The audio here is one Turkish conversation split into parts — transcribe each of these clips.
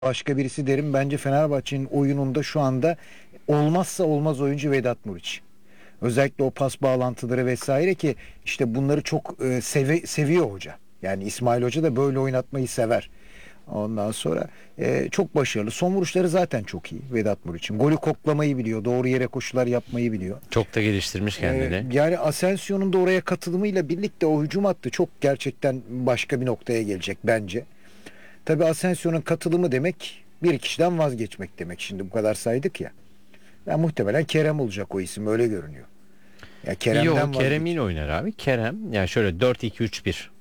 başka birisi derim. Bence Fenerbahçe'nin oyununda şu anda olmazsa olmaz oyuncu Vedat Muriç. Özellikle o pas bağlantıları vesaire ki işte bunları çok seviyor hoca. Yani İsmail Hoca da böyle oynatmayı sever. Ondan sonra çok başarılı. Son vuruşları zaten çok iyi Vedat Muriç'in. Golü koklamayı biliyor. Doğru yere koşular yapmayı biliyor. Çok da geliştirmiş kendini. Yani Asensio'nun da oraya katılımıyla birlikte o hücum hattı çok gerçekten başka bir noktaya gelecek bence. Tabii Asensio'nun katılımı demek bir kişiden vazgeçmek demek. Şimdi bu kadar saydık ya. Ben muhtemelen Kerem olacak o isim, öyle görünüyor. Ya Yok, Kerem'den Kerem vazgeç. yine oynar abi. Kerem yani şöyle 4-2-3-1.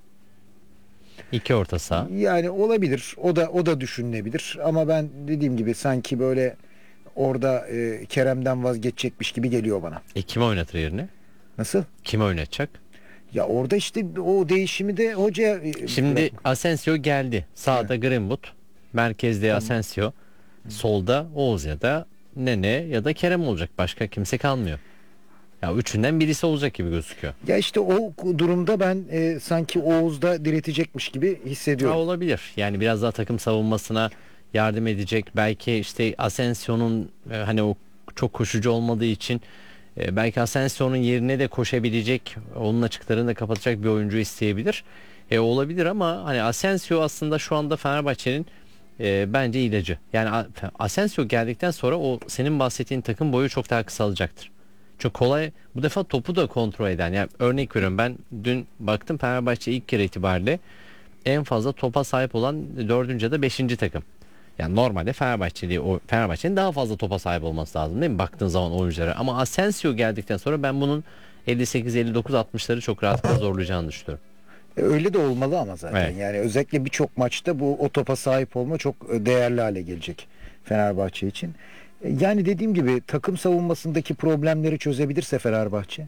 İki orta saha. Yani olabilir. O da düşünülebilir. Ama ben dediğim gibi sanki böyle orada Kerem'den vazgeçecekmiş gibi geliyor bana. Kimi oynatır yerine? Nasıl? Kimi oynatacak? Ya orada işte o değişimi de hocaya Şimdi bırakmak. Asensio geldi. Evet. Sağda Greenwood. Merkezde Tamam. Asensio. Solda Oğuz ya da Nene ya da Kerem olacak. Başka kimse kalmıyor. Ya üçünden birisi olacak gibi gözüküyor. Ya işte o durumda ben sanki Oğuz'da diretecekmiş gibi Ha, hissediyorum. olabilir. Yani biraz daha takım savunmasına yardım edecek. Belki işte Asensio'nun hani o çok koşucu olmadığı için belki Asensio'nun yerine de koşabilecek, onun açıklarını da kapatacak bir oyuncu isteyebilir. Olabilir ama hani Asensio aslında şu anda Fenerbahçe'nin bence ilacı. Yani Asensio geldikten sonra o senin bahsettiğin takım boyu çok daha kısalacaktır. Çok kolay bu defa topu da kontrol eden. Yani örnek veriyorum, ben dün baktım Fenerbahçe ilk kere itibariyle en fazla topa sahip olan dördüncü ya da beşinci takım. Yani normalde Fenerbahçe'nin daha fazla topa sahip olması lazım değil mi? Baktığın zaman oyunculara. Ama Asensio geldikten sonra ben bunun 58, 59, 60'ları çok rahatlıkla zorlayacağını düşünüyorum. Öyle de olmalı ama zaten. Evet. Yani özellikle birçok maçta bu o topa sahip olma çok değerli hale gelecek Fenerbahçe için. Yani dediğim gibi takım savunmasındaki problemleri çözebilirse Fenerbahçe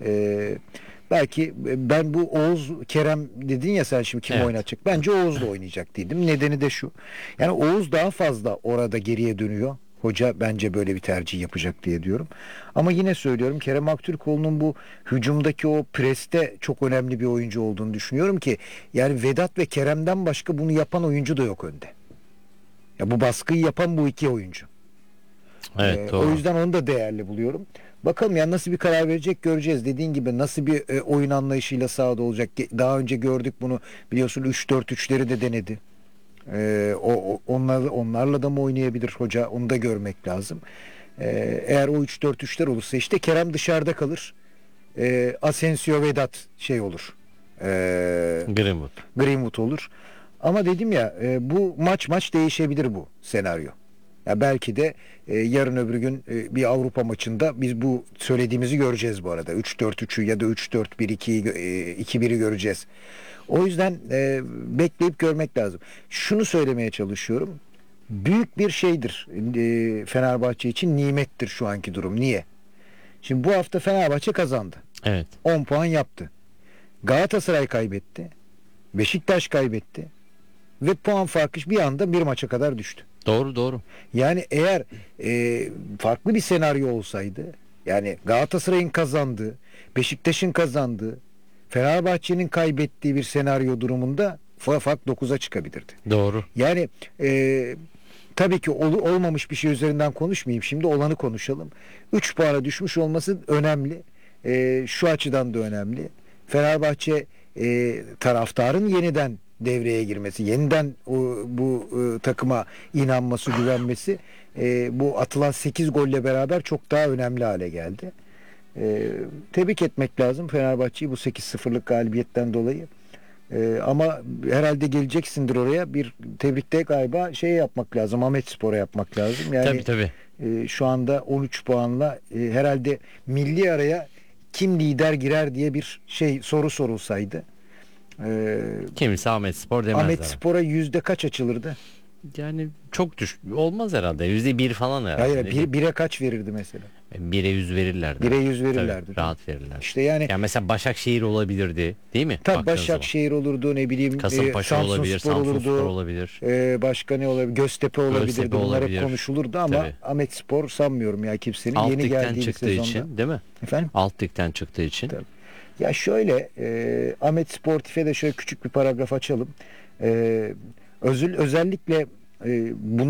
belki ben bu Oğuz Kerem dedin ya sen, şimdi kim Evet. oynatacak? Bence Oğuz da oynayacak dedim. Nedeni de şu. Yani Oğuz daha fazla orada geriye dönüyor. Hoca bence böyle bir tercih yapacak diye diyorum. Ama yine söylüyorum, Kerem Aktürkoğlu'nun bu hücumdaki o preste çok önemli bir oyuncu olduğunu düşünüyorum ki yani Vedat ve Kerem'den başka bunu yapan oyuncu da yok önde. Ya bu baskıyı yapan bu iki oyuncu. Evet, O doğru. yüzden onu da değerli buluyorum. Bakalım ya, nasıl bir karar verecek göreceğiz. Dediğin gibi nasıl bir oyun anlayışıyla sahada olacak. Daha önce gördük bunu, biliyorsun 3-4-3'leri de denedi. Onlarla da mı oynayabilir hoca, onu da görmek lazım. Eğer o 3-4-3'ler olursa işte Kerem dışarıda kalır. Asensio Vedat şey olur. Greenwood. Greenwood olur. Ama dedim ya bu maç değişebilir bu senaryo. Ya belki de yarın öbür gün bir Avrupa maçında biz bu söylediğimizi göreceğiz bu arada. 3-4-3'ü ya da 3-4-1-2'yi 2-1'i göreceğiz. O yüzden bekleyip görmek lazım. Şunu söylemeye çalışıyorum. Büyük bir şeydir Fenerbahçe için, nimettir şu anki durum. Niye? Şimdi bu hafta Fenerbahçe kazandı. Evet. 10 puan yaptı. Galatasaray kaybetti. Beşiktaş kaybetti. Ve puan farkı bir anda bir maça kadar düştü. Doğru, doğru. Yani eğer farklı bir senaryo olsaydı, yani Galatasaray'ın kazandığı, Beşiktaş'ın kazandığı, Fenerbahçe'nin kaybettiği bir senaryo durumunda fark 9'a çıkabilirdi. Doğru. Yani tabii ki olmamış bir şey üzerinden konuşmayayım. Şimdi olanı konuşalım. 3 puana düşmüş olması önemli. Şu açıdan da önemli. Fenerbahçe taraftarın yeniden devreye girmesi, yeniden bu takıma inanması, güvenmesi bu atılan 8 golle beraber çok daha önemli hale geldi. Tebrik etmek lazım Fenerbahçe'yi bu 8-0'lık galibiyetten dolayı. Ama herhalde geleceksindir oraya. Bir tebrikte galiba şey yapmak lazım. Ahmetspor'a yapmak lazım. Tabii, Yani tabii. şu anda 13 puanla herhalde milli araya kim lider girer diye bir soru sorulsaydı. E, Kimse Ahmetspor demezler. Ahmetspor'a yüzde kaç açılırdı? Yani çok olmaz herhalde. %1 falan herhalde. Hayır, Ne diyeyim? bire kaç verirdi mesela? 1'e 100 verirlerdi. Bire 100 Tabii, verirlerdi, değil mi? rahat verirler. İşte yani Yani mesela Başakşehir olabilirdi, değil mi? tabii Baktığın zaman. Başakşehir olurdu, ne bileyim Kasımpaşa olabilir, Samsunspor Samsunspor olurdu. olabilir. Başka ne olabilir? Göztepe Göztepe olabilirdi. Bunlar hep olabilir. konuşulurdu ama Tabii. Ahmetspor sanmıyorum ya kimsenin. Alt Yeni ligden geldiği bir çıktığı sezonda. için, değil mi? Efendim? Alt ligden çıktığı için. Tabii. Ya şöyle Ahmet Sportif'e de şöyle küçük bir paragraf açalım. E, özellikle bunun